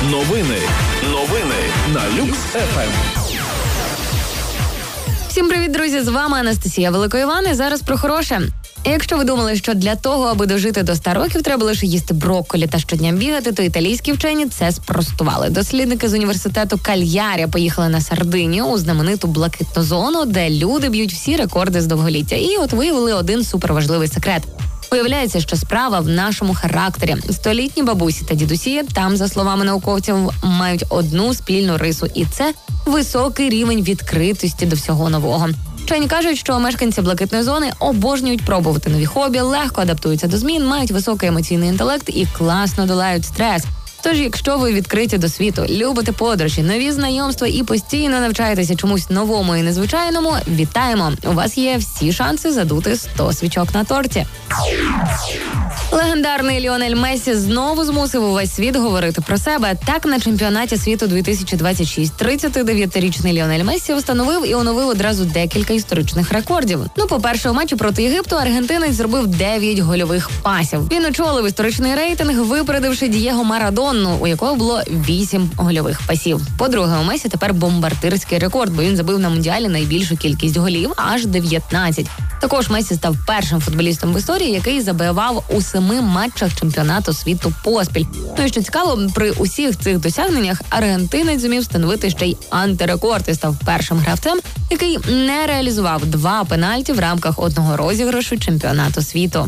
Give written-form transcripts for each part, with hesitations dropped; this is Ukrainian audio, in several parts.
Новини на Люкс ФМ. Всім привіт, друзі! З вами Анастасія Великоїван. І зараз про хороше. Якщо ви думали, що для того, аби дожити до 100 років, треба лише їсти брокколі та щодня бігати, то італійські вчені це спростували. Дослідники з університету Кальярі поїхали на Сардинію у знамениту блакитну зону, де люди б'ють всі рекорди з довголіття. І от виявили один суперважливий секрет. Виявляється, що справа в нашому характері. Столітні бабусі та дідусі там, за словами науковців, мають одну спільну рису. І це високий рівень відкритості до всього нового. Вчені кажуть, що мешканці блакитної зони обожнюють пробувати нові хобі, легко адаптуються до змін, мають високий емоційний інтелект і класно долають стрес. Тож, якщо ви відкриті до світу, любите подорожі, нові знайомства і постійно навчаєтеся чомусь новому і незвичайному, вітаємо! У вас є всі шанси задути 100 свічок на торті. Легендарний Ліонель Мессі знову змусив увесь світ говорити про себе. Так, на чемпіонаті світу 2026 39-річний Ліонель Мессі встановив і оновив одразу декілька історичних рекордів. По-перше, у матчі проти Єгипту аргентинець зробив 9 гольових пасів. Він очолив історичний рейтинг, випередивши Дієго Марадонну, у якого було 8 гольових пасів. По-друге, у Месі тепер бомбардирський рекорд, бо він забив на Мундіалі найбільшу кількість голів – аж 19. Також Месі став першим футболістом в історії, який забивав у 7 матчах чемпіонату світу поспіль. І що цікаво, при усіх цих досягненнях аргентинець зумів встановити ще й антирекорд і став першим гравцем, який не реалізував 2 пенальті в рамках одного розіграшу чемпіонату світу.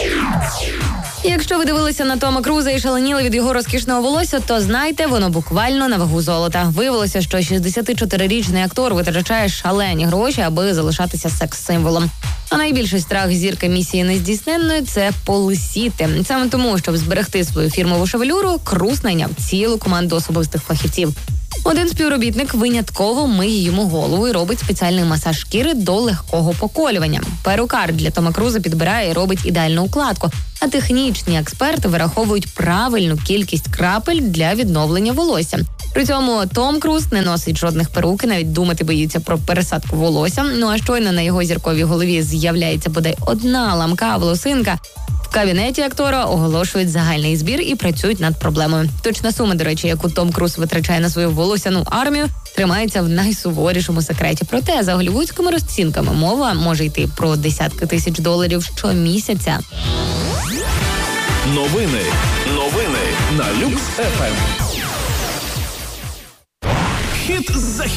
Якщо ви дивилися на Тома Круза і шаленіли від його розкішного волосся, то знайте, воно буквально на вагу золота. Виявилося, що 64-річний актор витрачає шалені гроші, аби залишатися секс-символом. А найбільший страх зірки місії нездійсненної – це полисіти. Саме тому, щоб зберегти свою фірмову шевелюру, Круз найняв цілу команду особистих фахівців. Один співробітник винятково миє йому голову і робить спеціальний масаж шкіри до легкого поколювання. Перукар для Тома Круза підбирає і робить ідеальну укладку, а технічні експерти вираховують правильну кількість крапель для відновлення волосся. При цьому Том Круз не носить жодних перук, навіть думати боїться про пересадку волосся. А щойно на його зірковій голові з'являється бодай одна ламка волосинка, в кабінеті актора оголошують загальний збір і працюють над проблемою. Точна сума, до речі, яку Том Круз витрачає на свою волосяну армію, тримається в найсуворішому секреті. Проте, за голлівудськими розцінками, мова може йти про десятки тисяч доларів щомісяця. Новини на Люкс ФМ. Хіт за